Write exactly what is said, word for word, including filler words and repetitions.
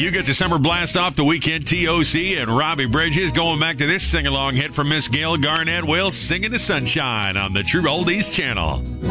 You get the summer blast off the weekend. T O C and Robbie Bridges going back to this sing-along hit from Miss Gail Garnett Wills, Singing the Sunshine on the True Oldies channel.